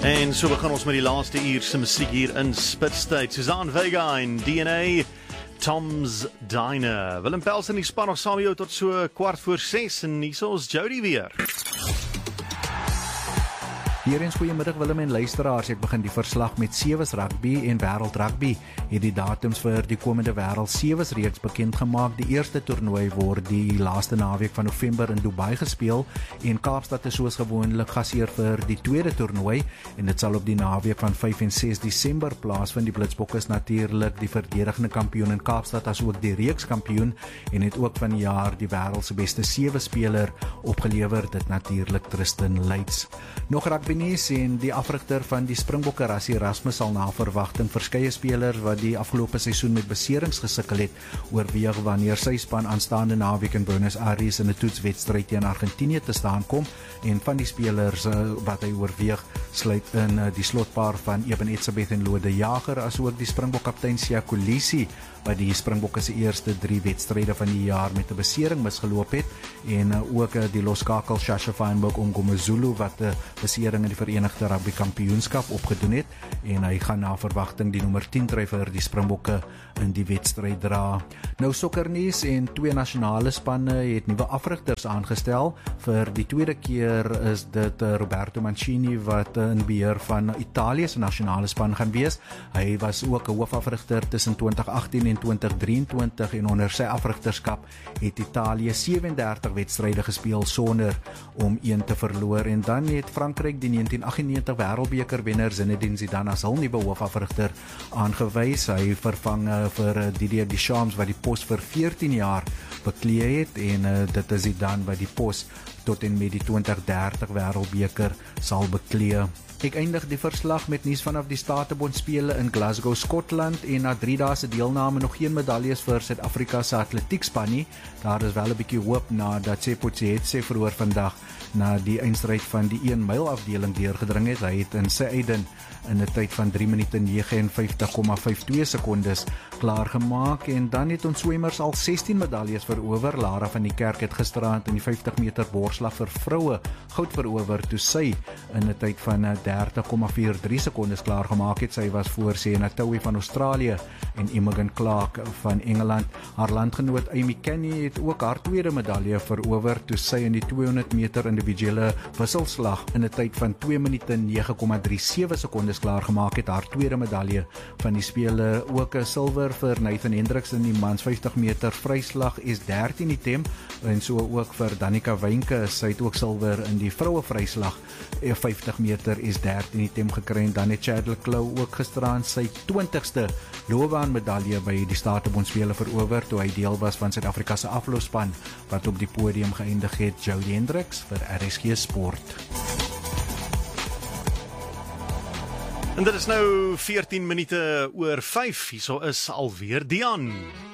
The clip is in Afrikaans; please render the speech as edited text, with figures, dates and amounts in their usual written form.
En so begin ons met die laaste uur se musiek hier in Spitstyd. Suzanne Vega en DNA, Tom's Diner. Willem Pels in die span nog saam met jou tot so 6:15 en hier is ons Jody weer. Hier eens goeiemiddag Willem en luisteraars, ek begin die verslag met Sewes Rugby en Wêreld Rugby. Het die datums vir die komende Wêreld Sewes reeks bekend gemaak. Die eerste toernooi word die laaste naweek van November in Dubai gespeel en Kaapstad is soos gewoonlik gasheer vir die tweede toernooi en dit sal op die naweek van 5 en 6 Desember plaasvind. Die Blitsbokke is natuurlik die verdedigende kampioen in Kaapstad as ook die reekskampioen en het ook van die jaar die wêreld se beste 7 speler opgelewer, dit natuurlik Tristan Leitz. Nog rugby nuus en die afrigter van die Springbokke Rassie Erasmus sal na verwagting verskeie spelers wat die afgelope seisoen met beserings gesukkel het oorweeg wanneer sy span aanstaande naweek in Buenos Aires in 'n toetswedstryd teen Argentinië te staan kom en van die spelers wat hy oorweeg sluit in die slotpaar van Eben Etzebeth en Lode Jager asook die Springbok kaptein Siya Kolisi wat die Springbokke se eerste 3 wedstryde van die jaar met 'n besering misgeloop het en ook die loskakel Shasha Feinberg Ngomezulu wat 'n besering in die Verenigde Rugby Kampioenskap opgedoen het en hy gaan na verwagting die nommer 10 trui vir die Springbokke in die wedstryd dra. Nou sokkernuus en 2 nasionale spanne het nuwe afrigters aangestel. Vir die tweede keer is dit Roberto Mancini wat in beheer van Italië se nasionale span gaan wees. Hy was ook 'n hoofafrigter tussen 2018 en 2023 en onder sy afrigterskap het Italië 37 wedstryde gespeel sonder om 1 te verloor en dan het Frankryk die 1998 wêreldbeker wenner Zinedine Zidane as hul nuwe hoofafrigter aangewys. Hy vervang vir Didier Deschamps wat die pos vir 14 jaar beklee het en dit is Zidane wat die pos tot en met die 2030 wêreldbeker sal beklee. Ek eindig die verslag met nuus vanaf die Statebondspele in Glasgow, Skotland en na 3 dae se deelname nog geen medaljes vir Suid-Afrika se atletiekspan nie. Daar is wel 'n bietjie hoop nadat Tsepotsetse vroeër vandag na die eindstryd van die 1 myl afdeling deurgedring het. Hy het in sy eiden in 'n tyd van 3 minute 59,52 sekondes klaargemaak en dan het ons swemmers al 16 medaljes verower. Lara van die Kerk het gisteraand in die 50 meter borsslag vir vroue goud verower toe sy in 'n tyd van 30,43 sekondes klaargemaak het. Sy was voor Sienna Towie van Australië en Imogen Clark van Engeland. Haar landgenoot Amy Kenny het ook haar tweede medalje verower toe sy in die 200 meter individuele wisselslag in 'n tyd van 2 minute 9,37 sekondes klaargemaak het. Haar tweede medalje van die spele, ook 'n silwer vir Nathan Hendricks in die mans 50 meter vryslag is 13 item en so ook vir Danica Wynke. Sy het ook silwer in die vroue vryslag 50 meter is 13 item gekry en dan het Chadwick Clough ook gisteraan sy 20ste loopbaanmedalje by die Statebondspele verower toe hy deel was van Suid-Afrika se afloopspan wat op die podium geëindig het. Jody Hendricks vir RSG Sport. En dit is nou 14 minute oor 5. Hierso is alweer Dian.